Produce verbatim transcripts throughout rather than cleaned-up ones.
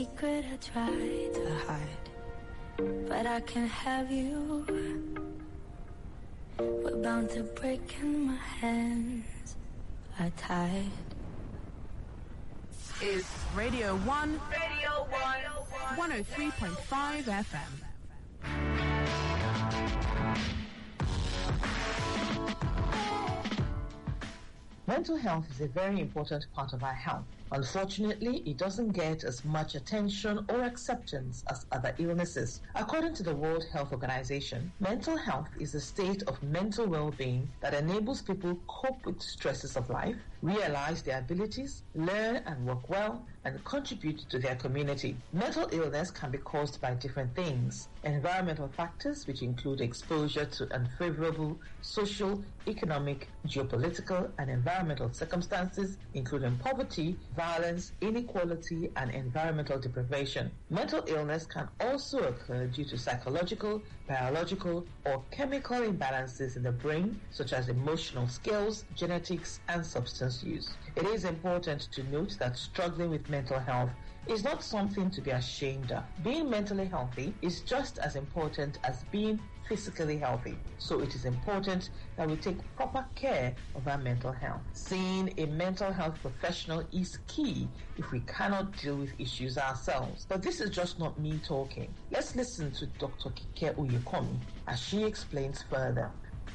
Secret I try to hide, but I can have you. We're bound to break and my hands are tied. It's Radio one, Radio one, one oh three point five F M. Mental health is a very important part of our health. Unfortunately, it doesn't get as much attention or acceptance as other illnesses. According to the World Health Organization, mental health is a state of mental well-being that enables people cope with stresses of life, realize their abilities, learn and work well, and contribute to their community. Mental illness can be caused by different things. Environmental factors, which include exposure to unfavorable social, economic, geopolitical, and environmental circumstances, including poverty, violence, inequality, and environmental deprivation. Mental illness can also occur due to psychological, biological, or chemical imbalances in the brain, such as emotional skills, genetics, and substance use. It is important to note that struggling with mental health is not something to be ashamed of. Being mentally healthy is just as important as being physically healthy. So it is important that we take proper care of our mental health. Seeing a mental health professional is key if we cannot deal with issues ourselves. But this is just not me talking. Let's listen to Doctor Kike Oyekomi as she explains further.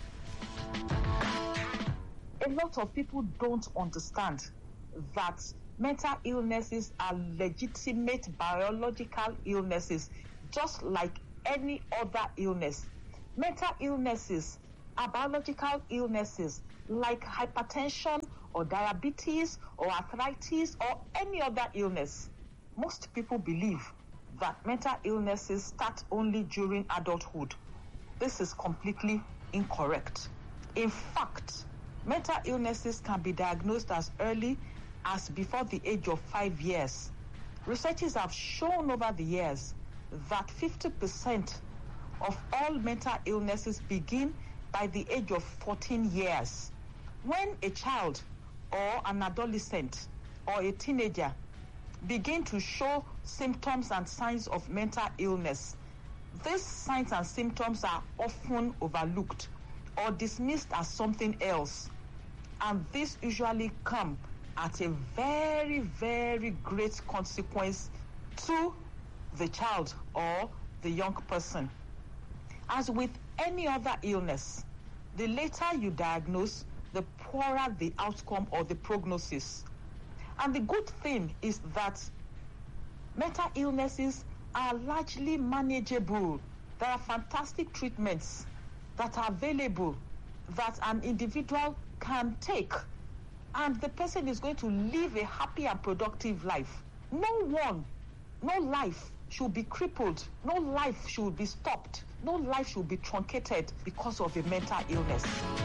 A lot of people don't understand that mental illnesses are legitimate biological illnesses, just like any other illness. Mental illnesses are biological illnesses like hypertension or diabetes or arthritis or any other illness. Most people believe that mental illnesses start only during adulthood. This is completely incorrect. In fact, mental illnesses can be diagnosed as early as before the age of five years. Researchers have shown over the years that fifty percent of all mental illnesses begin by the age of fourteen years. When a child or an adolescent or a teenager begin to show symptoms and signs of mental illness, these signs and symptoms are often overlooked or dismissed as something else. And this usually comes at a very, very great consequence to the child or the young person. As with any other illness, the later you diagnose, the poorer the outcome or the prognosis. And the good thing is that mental illnesses are largely manageable. There are fantastic treatments that are available that an individual can take, and the person is going to live a happy and productive life. No one, no life should be crippled, no life should be stopped, no life should be truncated because of a mental illness.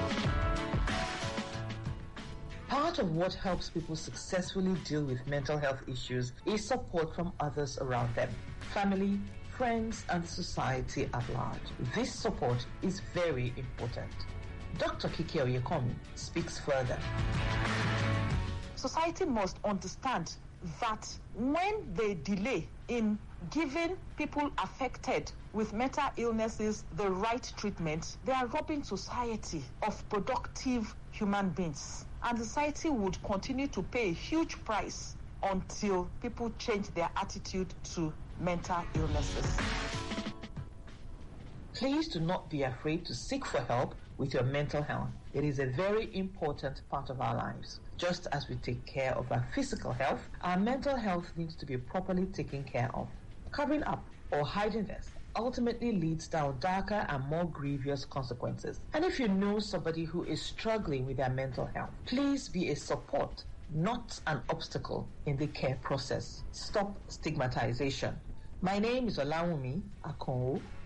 Part of what helps people successfully deal with mental health issues is support from others around them, family, friends, and society at large. This support is very important. Doctor Kike Oyekomi speaks further. Society must understand that when they delay in giving people affected with mental illnesses the right treatment, they are robbing society of productive human beings. And society would continue to pay a huge price until people change their attitude to mental illnesses. Please do not be afraid to seek for help with your mental health. It is a very important part of our lives. Just as we take care of our physical health, our mental health needs to be properly taken care of. Covering up or hiding this ultimately leads down darker and more grievous consequences. And if you know somebody who is struggling with their mental health, please be a support, not an obstacle in the care process. Stop stigmatization. My name is Olawumi Akonwo.